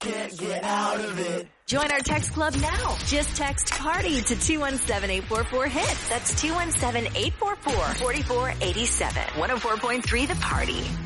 can't get out of it. Join our text club now. Just text PARTY to 217-844-HIT. That's 217-844-4487. 104.3 The Party.